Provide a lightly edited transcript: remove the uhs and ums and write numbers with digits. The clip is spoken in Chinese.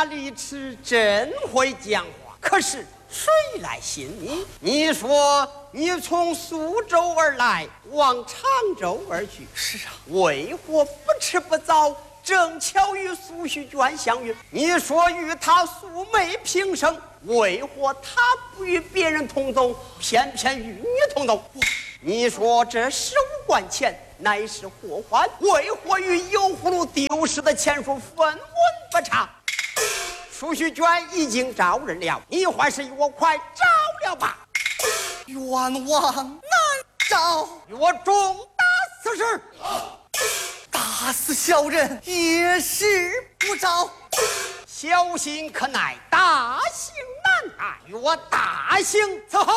大理齿，真会讲话。可是谁来信你？你说你从苏州而来，往常州而去。 是啊， 为何不吃不早？正巧与苏旭娟相遇，你说与他素昧平生，为何他不与别人同走，偏偏与你同走？你说这15贯钱乃是祸患，为何与油葫芦丢失的钱数分文不差？苏旭娟已经招认了，你还是与我快招了吧。 冤枉难招， 与我重打此事。 打死小人也是不招。 小心可乃大刑难改，与我大刑伺候。